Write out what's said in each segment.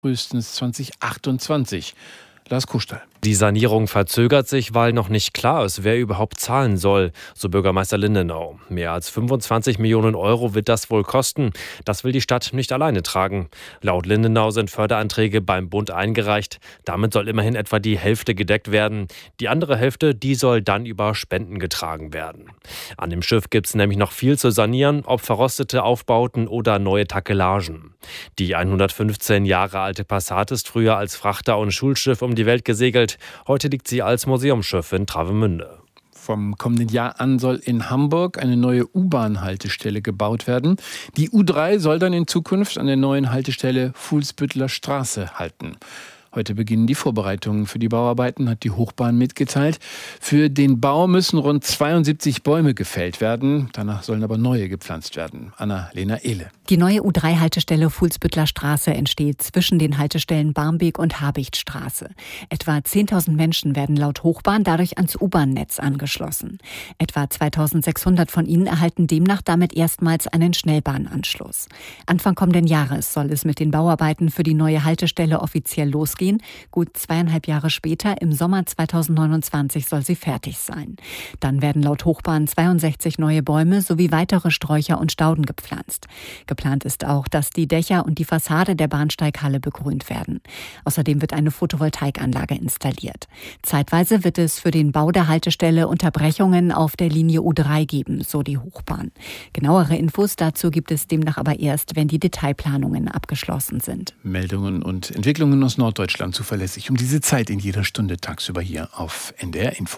frühestens 2028. Lars Kuschtal. Die Sanierung verzögert sich, weil noch nicht klar ist, wer überhaupt zahlen soll, so Bürgermeister Lindenau. Mehr als 25 Millionen Euro wird das wohl kosten. Das will die Stadt nicht alleine tragen. Laut Lindenau sind Förderanträge beim Bund eingereicht. Damit soll immerhin etwa die Hälfte gedeckt werden. Die andere Hälfte, die soll dann über Spenden getragen werden. An dem Schiff gibt es nämlich noch viel zu sanieren, ob verrostete Aufbauten oder neue Takelagen. Die 115 Jahre alte Passat ist früher als Frachter und Schulschiff um die Welt gesegelt. Heute liegt sie als Museumsschiff in Travemünde. Vom kommenden Jahr an soll in Hamburg eine neue U-Bahn-Haltestelle gebaut werden. Die U3 soll dann in Zukunft an der neuen Haltestelle Fuhlsbüttler Straße halten. Heute beginnen die Vorbereitungen für die Bauarbeiten, hat die Hochbahn mitgeteilt. Für den Bau müssen rund 72 Bäume gefällt werden. Danach sollen aber neue gepflanzt werden. Anna-Lena Ehle. Die neue U3-Haltestelle Fuhlsbüttler Straße entsteht zwischen den Haltestellen Barmbek und Habichtstraße. Etwa 10.000 Menschen werden laut Hochbahn dadurch ans U-Bahn-Netz angeschlossen. Etwa 2.600 von ihnen erhalten demnach damit erstmals einen Schnellbahnanschluss. Anfang kommenden Jahres soll es mit den Bauarbeiten für die neue Haltestelle offiziell losgehen. Gut 2,5 Jahre später, im Sommer 2029, soll sie fertig sein. Dann werden laut Hochbahn 62 neue Bäume sowie weitere Sträucher und Stauden gepflanzt. Geplant ist auch, dass die Dächer und die Fassade der Bahnsteighalle begrünt werden. Außerdem wird eine Photovoltaikanlage installiert. Zeitweise wird es für den Bau der Haltestelle Unterbrechungen auf der Linie U3 geben, so die Hochbahn. Genauere Infos dazu gibt es demnach aber erst, wenn die Detailplanungen abgeschlossen sind. Meldungen und Entwicklungen aus Norddeutschland zuverlässig um diese Zeit in jeder Stunde tagsüber hier auf NDR Info.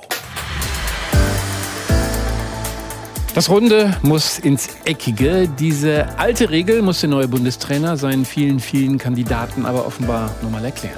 Das Runde muss ins Eckige. Diese alte Regel muss der neue Bundestrainer seinen vielen, vielen Kandidaten aber offenbar nochmal erklären.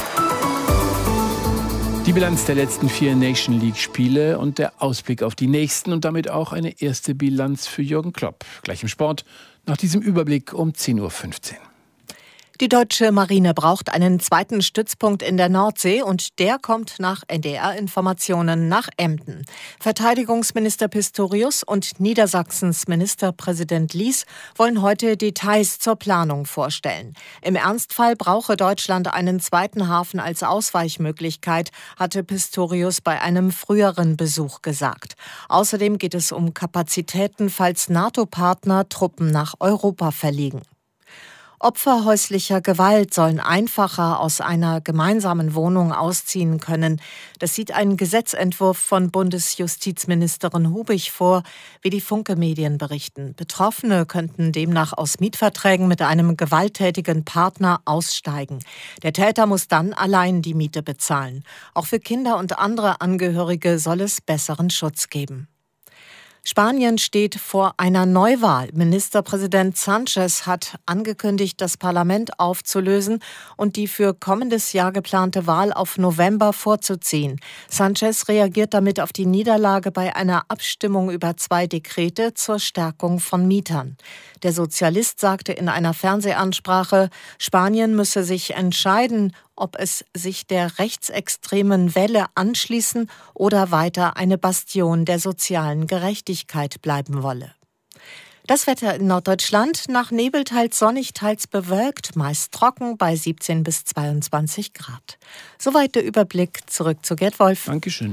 Die Bilanz der letzten 4 Nation League-Spiele und der Ausblick auf die nächsten und damit auch eine erste Bilanz für Jürgen Klopp. Gleich im Sport, nach diesem Überblick um 10.15 Uhr. Die deutsche Marine braucht einen zweiten Stützpunkt in der Nordsee und der kommt nach NDR-Informationen nach Emden. Verteidigungsminister Pistorius und Niedersachsens Ministerpräsident Lies wollen heute Details zur Planung vorstellen. Im Ernstfall brauche Deutschland einen zweiten Hafen als Ausweichmöglichkeit, hatte Pistorius bei einem früheren Besuch gesagt. Außerdem geht es um Kapazitäten, falls NATO-Partner Truppen nach Europa verlegen. Opfer häuslicher Gewalt sollen einfacher aus einer gemeinsamen Wohnung ausziehen können. Das sieht ein Gesetzentwurf von Bundesjustizministerin Hubig vor, wie die Funke-Medien berichten. Betroffene könnten demnach aus Mietverträgen mit einem gewalttätigen Partner aussteigen. Der Täter muss dann allein die Miete bezahlen. Auch für Kinder und andere Angehörige soll es besseren Schutz geben. Spanien steht vor einer Neuwahl. Ministerpräsident Sánchez hat angekündigt, das Parlament aufzulösen und die für kommendes Jahr geplante Wahl auf November vorzuziehen. Sánchez reagiert damit auf die Niederlage bei einer Abstimmung über 2 Dekrete zur Stärkung von Mietern. Der Sozialist sagte in einer Fernsehansprache, Spanien müsse sich entscheiden, ob es sich der rechtsextremen Welle anschließen oder weiter eine Bastion der sozialen Gerechtigkeit bleiben wolle. Das Wetter in Norddeutschland: nach Nebel teils sonnig, teils bewölkt, meist trocken bei 17 bis 22 Grad. Soweit der Überblick. Zurück zu Gerd Wolf. Dankeschön.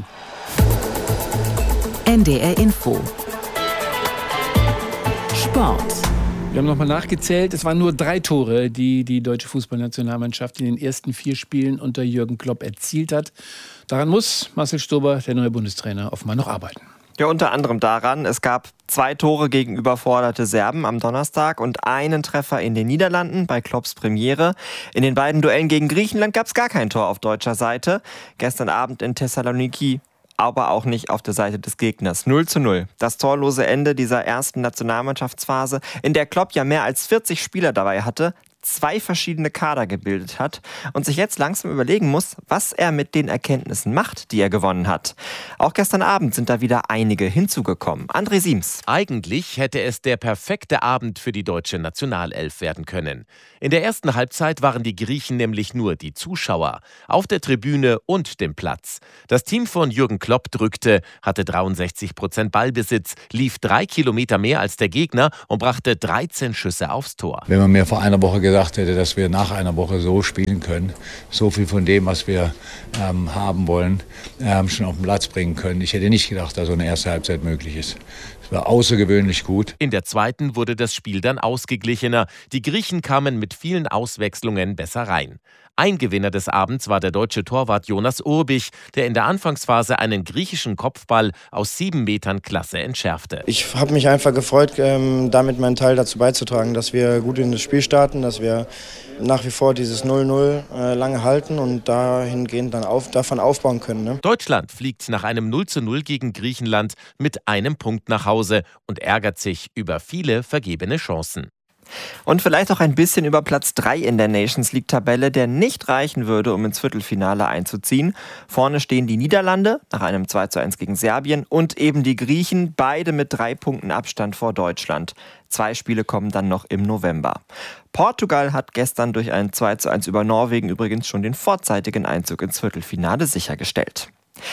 NDR Info. Sport. Wir haben nochmal nachgezählt, es waren nur 3 Tore, die die deutsche Fußballnationalmannschaft in den ersten 4 Spielen unter Jürgen Klopp erzielt hat. Daran muss Marcel Stober, der neue Bundestrainer, offenbar noch arbeiten. Ja, unter anderem daran, es gab 2 Tore gegen überforderte Serben am Donnerstag und einen Treffer in den Niederlanden bei Klopps Premiere. In den beiden Duellen gegen Griechenland gab es gar kein Tor auf deutscher Seite. Gestern Abend in Thessaloniki aber auch nicht auf der Seite des Gegners. 0:0. Das torlose Ende dieser ersten Nationalmannschaftsphase, in der Klopp ja mehr als 40 Spieler dabei hatte, 2 verschiedene Kader gebildet hat und sich jetzt langsam überlegen muss, was er mit den Erkenntnissen macht, die er gewonnen hat. Auch gestern Abend sind da wieder einige hinzugekommen. André Siems. Eigentlich hätte es der perfekte Abend für die deutsche Nationalelf werden können. In der ersten Halbzeit waren die Griechen nämlich nur die Zuschauer, auf der Tribüne und dem Platz. Das Team von Jürgen Klopp drückte, hatte 63% Ballbesitz, lief 3 Kilometer mehr als der Gegner und brachte 13 Schüsse aufs Tor. Wenn man mir vor einer Woche gesagt gedacht hätte, dass wir nach einer Woche so spielen können, so viel von dem, was wir haben wollen, schon auf den Platz bringen können. Ich hätte nicht gedacht, dass so eine erste Halbzeit möglich ist. Es war außergewöhnlich gut. In der zweiten wurde das Spiel dann ausgeglichener. Die Griechen kamen mit vielen Auswechslungen besser rein. Ein Gewinner des Abends war der deutsche Torwart Jonas Urbich, der in der Anfangsphase einen griechischen Kopfball aus 7 Metern Klasse entschärfte. Ich habe mich einfach gefreut, damit meinen Teil dazu beizutragen, dass wir gut in das Spiel starten, dass wir nach wie vor dieses 0-0 lange halten und dahingehend dann davon aufbauen können. Ne? Deutschland fliegt nach einem 0:0 gegen Griechenland mit einem Punkt nach Hause und ärgert sich über viele vergebene Chancen. Und vielleicht auch ein bisschen über Platz 3 in der Nations League-Tabelle, der nicht reichen würde, um ins Viertelfinale einzuziehen. Vorne stehen die Niederlande nach einem 2:1 gegen Serbien und eben die Griechen, beide mit 3 Punkten Abstand vor Deutschland. 2 Spiele kommen dann noch im November. Portugal hat gestern durch ein 2:1 über Norwegen übrigens schon den vorzeitigen Einzug ins Viertelfinale sichergestellt.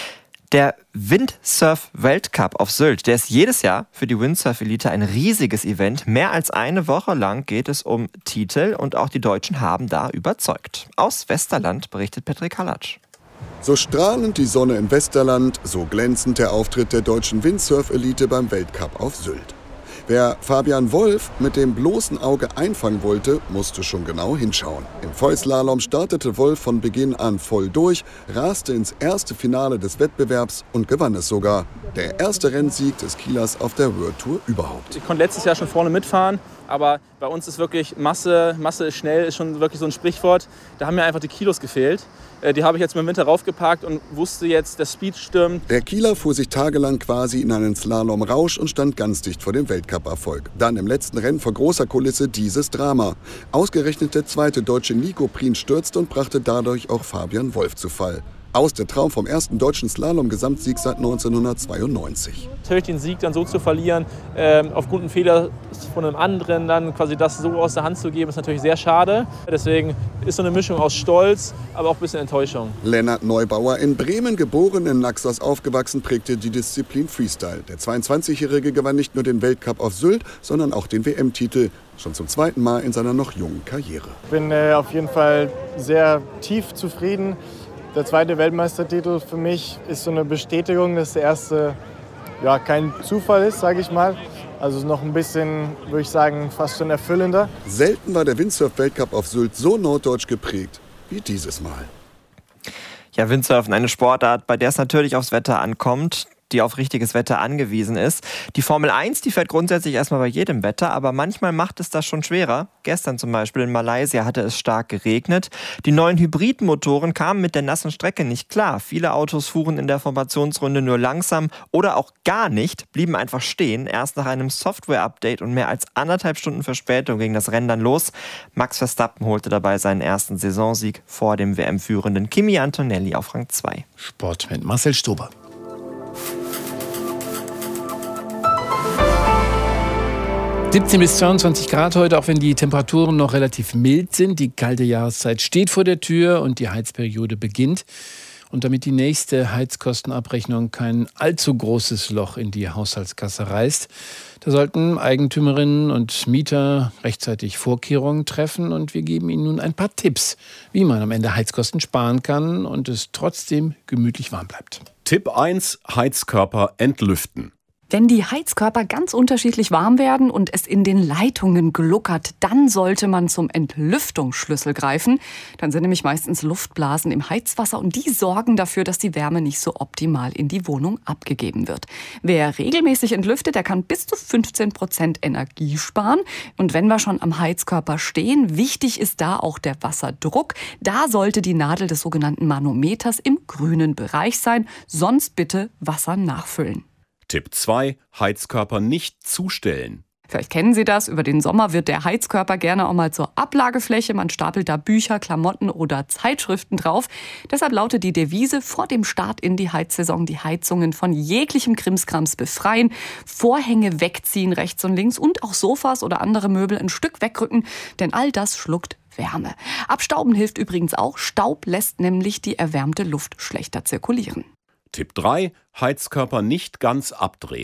Der Windsurf-Weltcup auf Sylt, der ist jedes Jahr für die Windsurf-Elite ein riesiges Event. Mehr als eine Woche lang geht es um Titel und auch die Deutschen haben da überzeugt. Aus Westerland berichtet Patrick Hallatsch. So strahlend die Sonne in Westerland, so glänzend der Auftritt der deutschen Windsurf-Elite beim Weltcup auf Sylt. Wer Fabian Wolf mit dem bloßen Auge einfangen wollte, musste schon genau hinschauen. Im Vollslalom startete Wolf von Beginn an voll durch, raste ins erste Finale des Wettbewerbs und gewann es sogar. Der erste Rennsieg des Kielers auf der World Tour überhaupt. Ich konnte letztes Jahr schon vorne mitfahren, aber bei uns ist wirklich Masse ist schnell, ist schon wirklich so ein Sprichwort. Da haben mir einfach die Kilos gefehlt. Die habe ich jetzt im Winter raufgepackt und wusste jetzt, der Speed stimmt. Der Kieler fuhr sich tagelang quasi in einen Slalom-Rausch und stand ganz dicht vor dem Weltcup-Erfolg. Dann im letzten Rennen vor großer Kulisse dieses Drama. Ausgerechnet der zweite Deutsche Nico Prien stürzte und brachte dadurch auch Fabian Wolf zu Fall. Aus der Traum vom ersten deutschen Slalom-Gesamtsieg seit 1992. Natürlich den Sieg dann so zu verlieren, aufgrund eines Fehlers von einem anderen, dann quasi das so aus der Hand zu geben, ist natürlich sehr schade. Deswegen ist so eine Mischung aus Stolz, aber auch ein bisschen Enttäuschung. Lennart Neubauer, in Bremen geboren, in Naxos aufgewachsen, prägte die Disziplin Freestyle. Der 22-Jährige gewann nicht nur den Weltcup auf Sylt, sondern auch den WM-Titel. Schon zum zweiten Mal in seiner noch jungen Karriere. Ich bin auf jeden Fall sehr tief zufrieden. Der zweite Weltmeistertitel für mich ist so eine Bestätigung, dass der erste kein Zufall ist, sage ich mal. Also noch ein bisschen, würde ich sagen, fast schon erfüllender. Selten war der Windsurf-Weltcup auf Sylt so norddeutsch geprägt wie dieses Mal. Ja, Windsurfen, eine Sportart, bei der es natürlich aufs Wetter ankommt, die auf richtiges Wetter angewiesen ist. Die Formel 1, die fährt grundsätzlich erstmal bei jedem Wetter, aber manchmal macht es das schon schwerer. Gestern zum Beispiel in Malaysia hatte es stark geregnet. Die neuen Hybridmotoren kamen mit der nassen Strecke nicht klar. Viele Autos fuhren in der Formationsrunde nur langsam oder auch gar nicht, blieben einfach stehen. Erst nach einem Software-Update und mehr als 1,5 Stunden Verspätung ging das Rennen dann los. Max Verstappen holte dabei seinen ersten Saisonsieg vor dem WM-führenden Kimi Antonelli auf Rang 2. Sport mit Marcel Stober. 17 bis 22 Grad heute, auch wenn die Temperaturen noch relativ mild sind. Die kalte Jahreszeit steht vor der Tür und die Heizperiode beginnt. Und damit die nächste Heizkostenabrechnung kein allzu großes Loch in die Haushaltskasse reißt, da sollten Eigentümerinnen und Mieter rechtzeitig Vorkehrungen treffen. Und wir geben Ihnen nun ein paar Tipps, wie man am Ende Heizkosten sparen kann und es trotzdem gemütlich warm bleibt. Tipp 1: Heizkörper entlüften. Wenn die Heizkörper ganz unterschiedlich warm werden und es in den Leitungen gluckert, dann sollte man zum Entlüftungsschlüssel greifen. Dann sind nämlich meistens Luftblasen im Heizwasser und die sorgen dafür, dass die Wärme nicht so optimal in die Wohnung abgegeben wird. Wer regelmäßig entlüftet, der kann bis zu 15% Energie sparen. Und wenn wir schon am Heizkörper stehen, wichtig ist da auch der Wasserdruck. Da sollte die Nadel des sogenannten Manometers im grünen Bereich sein, sonst bitte Wasser nachfüllen. Tipp 2: Heizkörper nicht zustellen. Vielleicht kennen Sie das, über den Sommer wird der Heizkörper gerne auch mal zur Ablagefläche. Man stapelt da Bücher, Klamotten oder Zeitschriften drauf. Deshalb lautet die Devise vor dem Start in die Heizsaison: die Heizungen von jeglichem Krimskrams befreien, Vorhänge wegziehen rechts und links und auch Sofas oder andere Möbel ein Stück wegrücken, denn all das schluckt Wärme. Abstauben hilft übrigens auch. Staub lässt nämlich die erwärmte Luft schlechter zirkulieren. Tipp 3: Heizkörper nicht ganz abdrehen.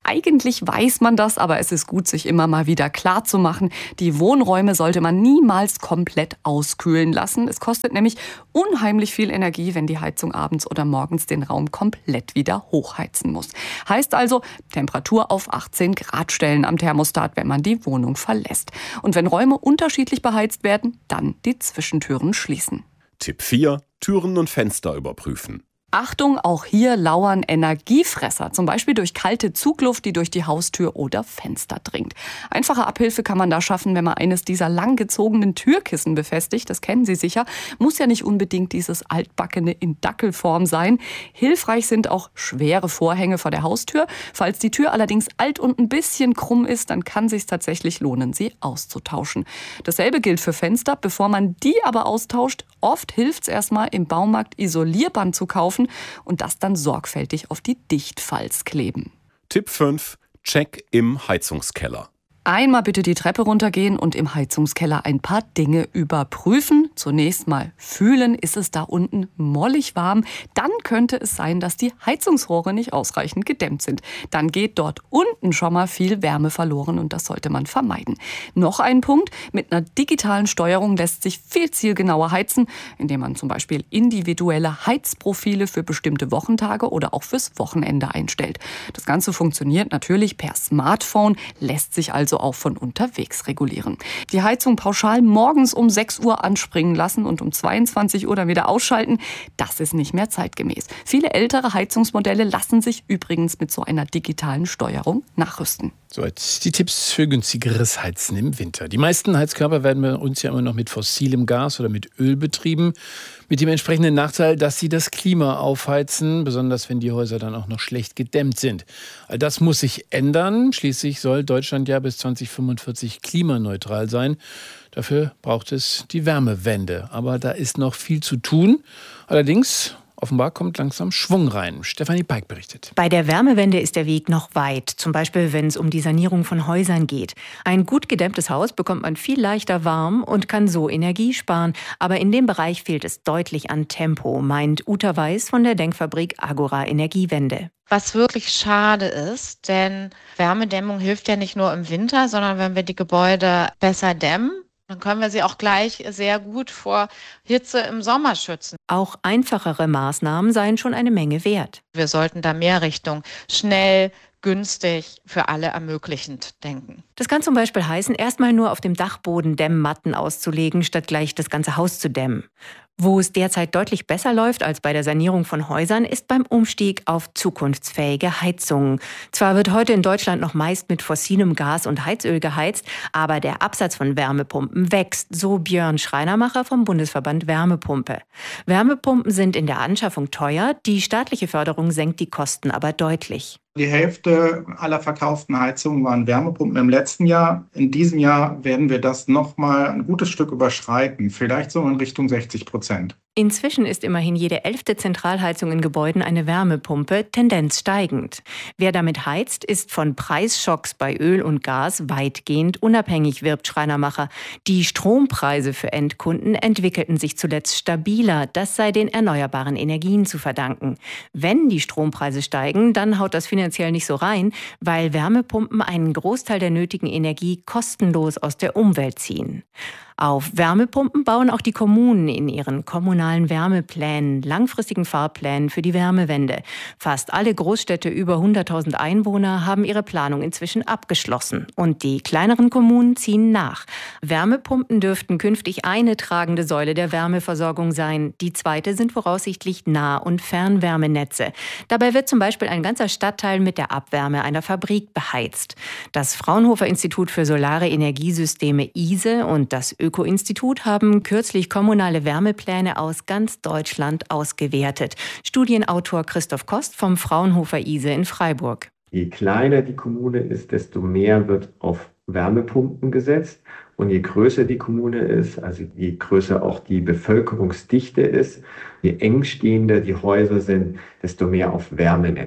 Eigentlich weiß man das, aber es ist gut, sich immer mal wieder klar zu machen. Die Wohnräume sollte man niemals komplett auskühlen lassen. Es kostet nämlich unheimlich viel Energie, wenn die Heizung abends oder morgens den Raum komplett wieder hochheizen muss. Heißt also, Temperatur auf 18 Grad stellen am Thermostat, wenn man die Wohnung verlässt. Und wenn Räume unterschiedlich beheizt werden, dann die Zwischentüren schließen. Tipp 4. Türen und Fenster überprüfen. Achtung, auch hier lauern Energiefresser, zum Beispiel durch kalte Zugluft, die durch die Haustür oder Fenster dringt. Einfache Abhilfe kann man da schaffen, wenn man eines dieser langgezogenen Türkissen befestigt. Das kennen Sie sicher. Muss ja nicht unbedingt dieses altbackene in Dackelform sein. Hilfreich sind auch schwere Vorhänge vor der Haustür. Falls die Tür allerdings alt und ein bisschen krumm ist, dann kann es sich tatsächlich lohnen, sie auszutauschen. Dasselbe gilt für Fenster. Bevor man die aber austauscht, oft hilft es erstmal, im Baumarkt Isolierband zu kaufen und das dann sorgfältig auf die Dichtfalz kleben. Tipp 5. Check im Heizungskeller. Einmal bitte die Treppe runtergehen und im Heizungskeller ein paar Dinge überprüfen. Zunächst mal fühlen, ist es da unten mollig warm? Dann könnte es sein, dass die Heizungsrohre nicht ausreichend gedämmt sind. Dann geht dort unten schon mal viel Wärme verloren und das sollte man vermeiden. Noch ein Punkt, mit einer digitalen Steuerung lässt sich viel zielgenauer heizen, indem man zum Beispiel individuelle Heizprofile für bestimmte Wochentage oder auch fürs Wochenende einstellt. Das Ganze funktioniert natürlich per Smartphone, lässt sich also auch von unterwegs regulieren. Die Heizung pauschal morgens um 6 Uhr anspringen lassen und um 22 Uhr dann wieder ausschalten, das ist nicht mehr zeitgemäß. Viele ältere Heizungsmodelle lassen sich übrigens mit so einer digitalen Steuerung nachrüsten. Soweit die Tipps für günstigeres Heizen im Winter. Die meisten Heizkörper werden bei uns ja immer noch mit fossilem Gas oder mit Öl betrieben. Mit dem entsprechenden Nachteil, dass sie das Klima aufheizen, besonders wenn die Häuser dann auch noch schlecht gedämmt sind. All das muss sich ändern. Schließlich soll Deutschland ja bis 2045 klimaneutral sein. Dafür braucht es die Wärmewende. Aber da ist noch viel zu tun. Allerdings offenbar kommt langsam Schwung rein. Stefanie Peik berichtet. Bei der Wärmewende ist der Weg noch weit. Zum Beispiel, wenn es um die Sanierung von Häusern geht. Ein gut gedämmtes Haus bekommt man viel leichter warm und kann so Energie sparen. Aber in dem Bereich fehlt es deutlich an Tempo, meint Uta Weiß von der Denkfabrik Agora Energiewende. Was wirklich schade ist, denn Wärmedämmung hilft ja nicht nur im Winter, sondern wenn wir die Gebäude besser dämmen, dann können wir sie auch gleich sehr gut vor Hitze im Sommer schützen. Auch einfachere Maßnahmen seien schon eine Menge wert. Wir sollten da mehr Richtung schnell, günstig, für alle ermöglichend denken. Das kann zum Beispiel heißen, erstmal nur auf dem Dachboden Dämmmatten auszulegen, statt gleich das ganze Haus zu dämmen. Wo es derzeit deutlich besser läuft als bei der Sanierung von Häusern, ist beim Umstieg auf zukunftsfähige Heizungen. Zwar wird heute in Deutschland noch meist mit fossilem Gas und Heizöl geheizt, aber der Absatz von Wärmepumpen wächst, so Björn Schreinermacher vom Bundesverband Wärmepumpe. Wärmepumpen sind in der Anschaffung teuer, die staatliche Förderung senkt die Kosten aber deutlich. Die Hälfte aller verkauften Heizungen waren Wärmepumpen im letzten Jahr. In diesem Jahr werden wir das noch mal ein gutes Stück überschreiten, vielleicht so in Richtung 60%. Inzwischen ist immerhin jede 11. Zentralheizung in Gebäuden eine Wärmepumpe, Tendenz steigend. Wer damit heizt, ist von Preisschocks bei Öl und Gas weitgehend unabhängig, wirbt Schreinermacher. Die Strompreise für Endkunden entwickelten sich zuletzt stabiler. Das sei den erneuerbaren Energien zu verdanken. Wenn die Strompreise steigen, dann haut das finanziell nicht so rein, weil Wärmepumpen einen Großteil der nötigen Energie kostenlos aus der Umwelt ziehen. Auf Wärmepumpen bauen auch die Kommunen in ihren kommunalen Wärmeplänen, langfristigen Fahrplänen für die Wärmewende. Fast alle Großstädte über 100.000 Einwohner haben ihre Planung inzwischen abgeschlossen. Und die kleineren Kommunen ziehen nach. Wärmepumpen dürften künftig eine tragende Säule der Wärmeversorgung sein. Die zweite sind voraussichtlich Nah- und Fernwärmenetze. Dabei wird zum Beispiel ein ganzer Stadtteil mit der Abwärme einer Fabrik beheizt. Das Fraunhofer Institut für Solare Energiesysteme ISE und das Öko-Institut haben kürzlich kommunale Wärmepläne aus ganz Deutschland ausgewertet. Studienautor Christoph Kost vom Fraunhofer ISE in Freiburg. Je kleiner die Kommune ist, desto mehr wird auf Wärmepumpen gesetzt. Und je größer die Kommune ist, also je größer auch die Bevölkerungsdichte ist, je engstehender die Häuser sind, desto mehr auf Wärmenetze.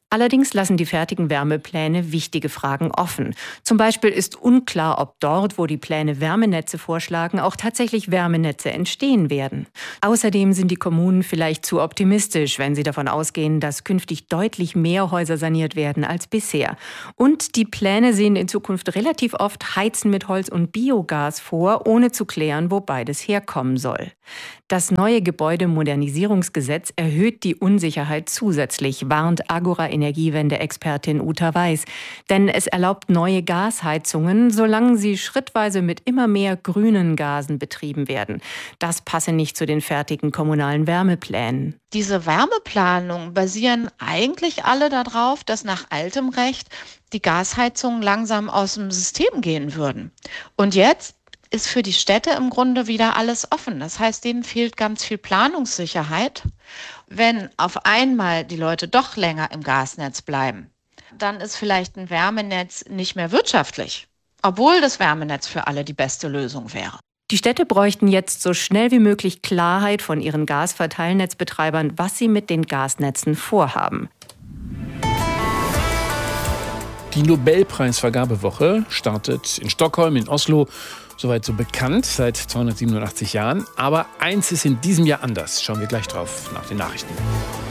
Allerdings lassen die fertigen Wärmepläne wichtige Fragen offen. Zum Beispiel ist unklar, ob dort, wo die Pläne Wärmenetze vorschlagen, auch tatsächlich Wärmenetze entstehen werden. Außerdem sind die Kommunen vielleicht zu optimistisch, wenn sie davon ausgehen, dass künftig deutlich mehr Häuser saniert werden als bisher. Und die Pläne sehen in Zukunft relativ oft Heizen mit Holz und Biogas vor, ohne zu klären, wo beides herkommen soll. Das neue Gebäudemodernisierungsgesetz erhöht die Unsicherheit zusätzlich, warnt Agora-Energiewende-Expertin Uta Weiß. Denn es erlaubt neue Gasheizungen, solange sie schrittweise mit immer mehr grünen Gasen betrieben werden. Das passe nicht zu den fertigen kommunalen Wärmeplänen. Diese Wärmeplanungen basieren eigentlich alle darauf, dass nach altem Recht die Gasheizungen langsam aus dem System gehen würden. Und jetzt ist für die Städte im Grunde wieder alles offen. Das heißt, denen fehlt ganz viel Planungssicherheit. Wenn auf einmal die Leute doch länger im Gasnetz bleiben, dann ist vielleicht ein Wärmenetz nicht mehr wirtschaftlich, obwohl das Wärmenetz für alle die beste Lösung wäre. Die Städte bräuchten jetzt so schnell wie möglich Klarheit von ihren Gasverteilnetzbetreibern, was sie mit den Gasnetzen vorhaben. Die Nobelpreisvergabewoche startet in Stockholm, in Oslo, soweit so bekannt, seit 287 Jahren. Aber eins ist in diesem Jahr anders. Schauen wir gleich drauf nach den Nachrichten.